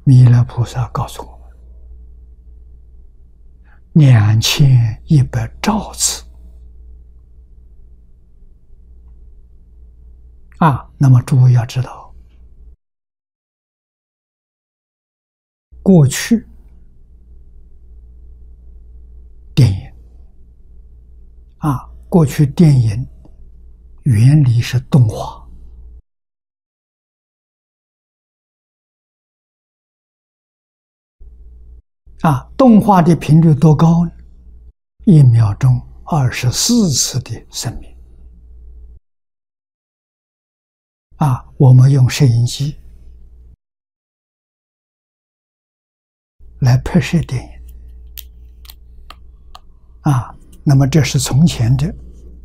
弥勒菩萨告诉我们，2100兆次那么诸位要知道，过去电影过去电影原理是动画。动画的频率多高呢？1秒钟24次的生命。我们用摄影机来拍摄电影。那么这是从前的，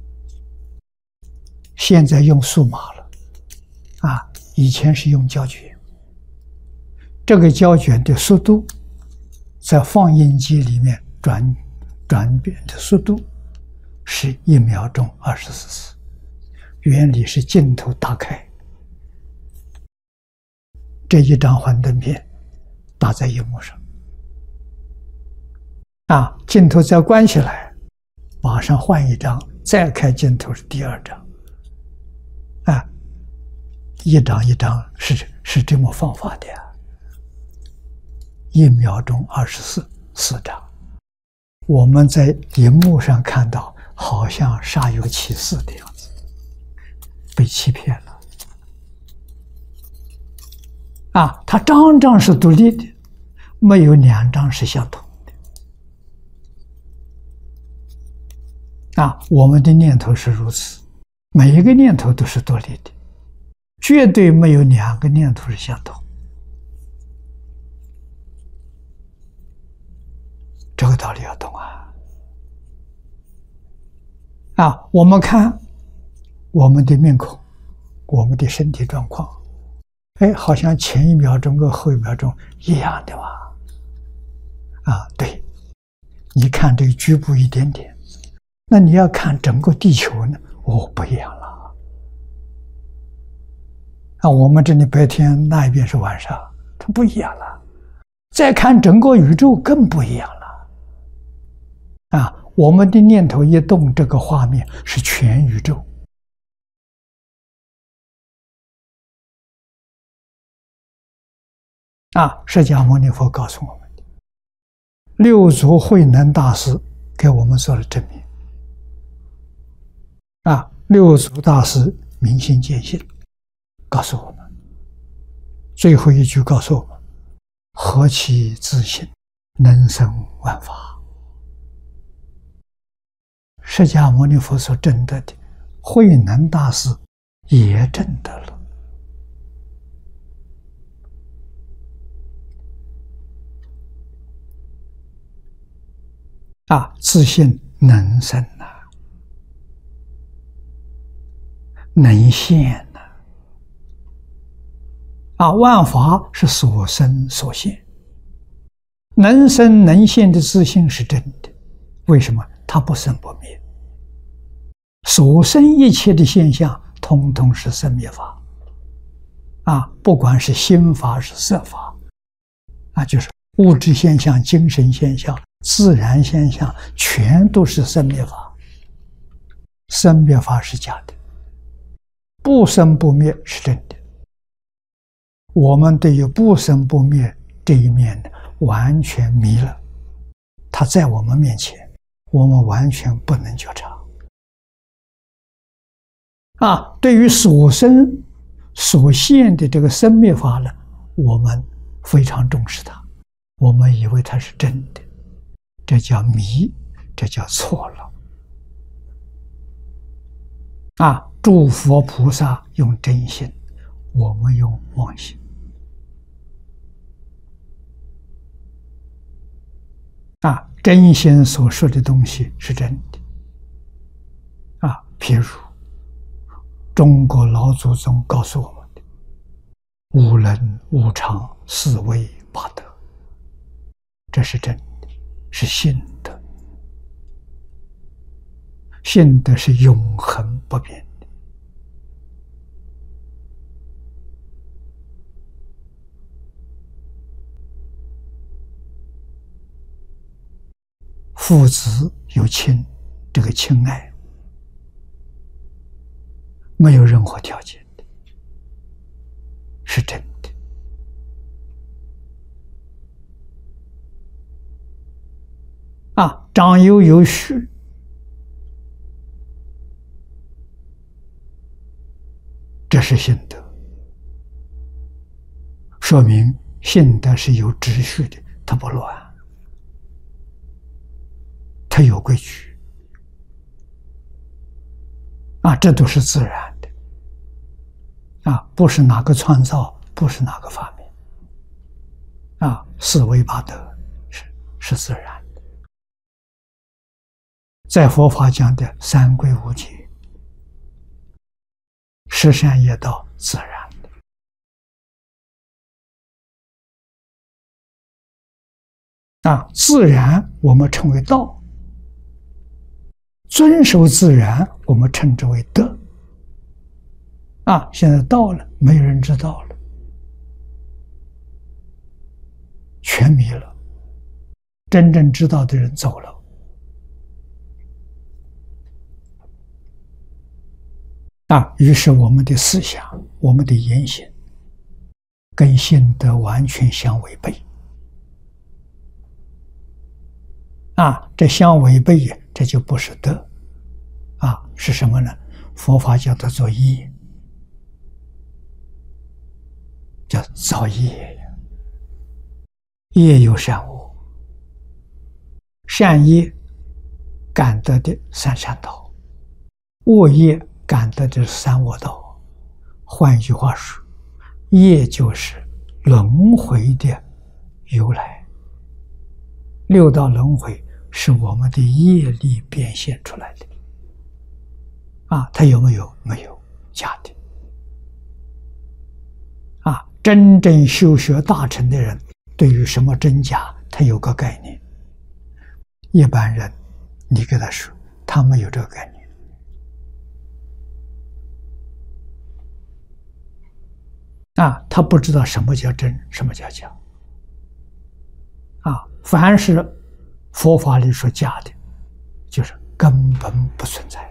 现在用数码了。以前是用胶卷，这个胶卷的速度在放映机里面转变的速度是1秒钟24次，原理是镜头打开，这一张幻灯片打在荧幕上，镜头再关起来，马上换一张，再开镜头是第二张，一张一张是这么放法的1秒钟24张。我们在荧幕上看到好像煞有其事的样子，被欺骗了。它张张是独立的，没有2张是相同的。我们的念头是如此，每一个念头都是独立的，绝对没有2个念头是相同。这个道理要懂我们看我们的面孔，我们的身体状况，好像前1秒钟跟后1秒钟一样的吧？对，你看这个局部一点点，那你要看整个地球呢？不一样了。我们这里白天，那一边是晚上，它不一样了。再看整个宇宙更不一样了。我们的念头一动，这个画面是全宇宙。释迦牟尼佛告诉我们，六祖慧能大师给我们做了证明。六祖大师明心见性，告诉我们，最后一句告诉我们：何其自信，能生万法。释迦牟尼佛所证得的，慧能大师也证得了。自信能生能现万法是所生所现，能生能现的自信是真的。为什么？它不生不灭，所生一切的现象通通是生灭法不管是心法是色法就是物质现象、精神现象、自然现象，全都是生灭法。生灭法是假的，不生不灭是真的。我们对于不生不灭这一面完全迷了，它在我们面前，我们完全不能觉察。对于所生所现的这个生灭法呢，我们非常重视它，我们以为它是真的，这叫迷，这叫错了。诸佛菩萨用真心，我们用妄心。真心所说的东西是真的。譬如中国老祖宗告诉我们的无能无常四维八德，这是真的，是信德。信德是永恒不变的。 父子有亲，这个亲爱没有任何条件的，是真的。长幼有序，这是信德，说明信德是有秩序的，它不乱，它有规矩，这都是自然的，不是哪个创造，不是哪个发明，四维八德是自然的。在佛法讲的三归五戒，十善业道，自然的。自然我们称为道，遵守自然我们称之为德。现在到了，没有人知道了，全迷了，真正知道的人走了。于是我们的思想，我们的言行，跟信德完全相违背。这相违背，这就不是德，是什么呢？佛法叫它做业，叫造业。业有善恶，善业感得的三善道，恶业感得的三恶道。换一句话说，业就是轮回的由来，六道轮回是我们的业力变现出来的。它有没有？没有，假的。真正修学大乘的人，对于什么真假，他有个概念。一般人，你给他说，他没有这个概念。他不知道什么叫真，什么叫假。凡是佛法里说假的，就是根本不存在。